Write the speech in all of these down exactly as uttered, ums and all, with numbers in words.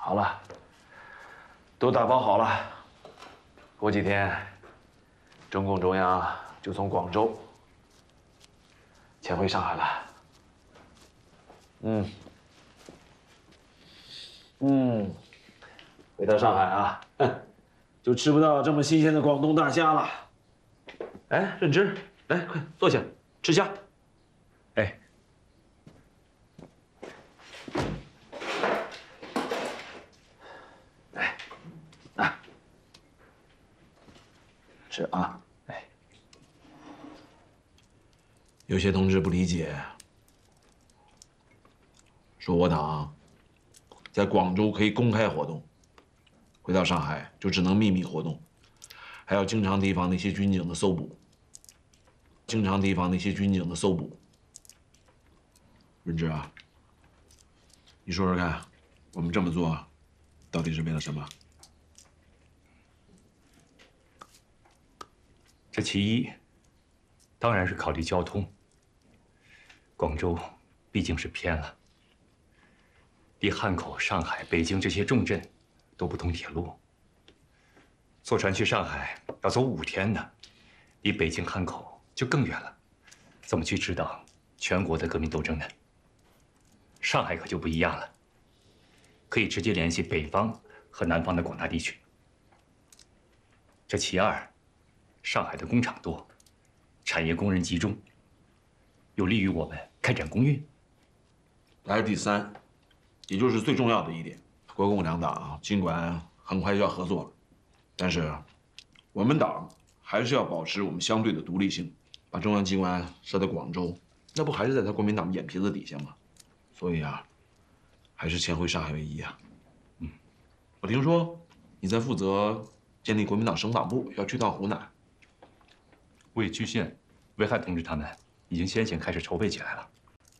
好了，都打包好了，过几天，中共中央就从广州迁回上海了。嗯，嗯，回到上海啊，就吃不到这么新鲜的广东大虾了。哎，任之，来，快坐下，吃虾。 哎。 是啊，哎，有些同志不理解，说我党在广州可以公开活动，回到上海就只能秘密活动，还要经常提防那些军警的搜捕，经常提防那些军警的搜捕。润之啊，你说说看，我们这么做到底是为了什么？ 这其一，当然是考虑交通。广州毕竟是偏了，离汉口、上海、北京这些重镇都不通铁路，坐船去上海要走五天呢，离北京、汉口就更远了，怎么去指导全国的革命斗争呢？上海可就不一样了，可以直接联系北方和南方的广大地区。这其二。 上海的工厂多，产业工人集中，有利于我们开展工运。 来第三，也就是最重要的一点，国共两党尽管很快就要合作了，但是我们党还是要保持我们相对的独立性，把中央机关设在广州，那不还是在他国民党眼皮子底下吗？所以啊，还是迁回上海为宜啊。嗯，我听说你在负责建立国民党省党部，要去趟湖南。 卫区县、维汉同志他们已经先行开始筹备起来了。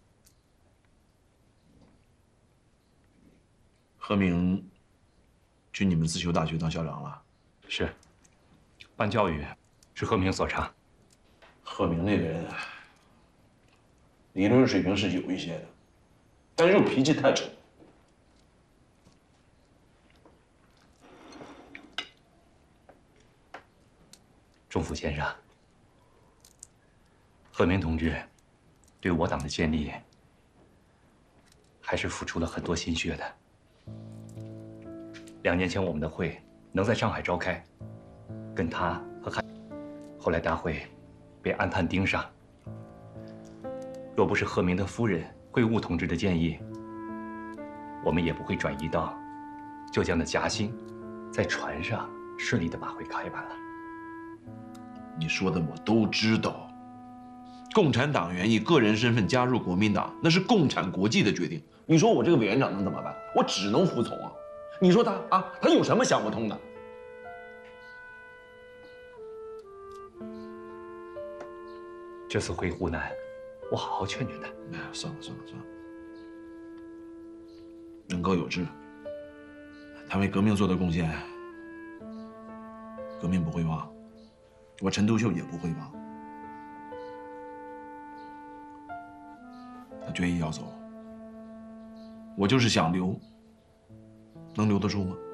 贺明去你们自修大学当校长了？ 是，办教育是贺明所长。 贺明那个人啊，理论水平是有一些的，但是脾气太臭。 钟府先生。 贺明同志对我党的建立还是付出了很多心血的。两年前我们的会能在上海召开，跟他和汉，后来大会被安探盯上。若不是贺明的夫人惠悟同志的建议，我们也不会转移到浙江的嘉兴，在船上顺利的把会开完了。 你说的我都知道。 共产党员以个人身份加入国民党，那是共产国际的决定。你说我这个委员长能怎么办？我只能服从啊！你说他啊，他有什么想不通的？ 这次回湖南，我好好劝劝他。 哎，算了算了算了，人各有志，他为革命做的贡献，革命不会忘，我陈独秀也不会忘。 他决意要走，我就是想留，能留得住吗？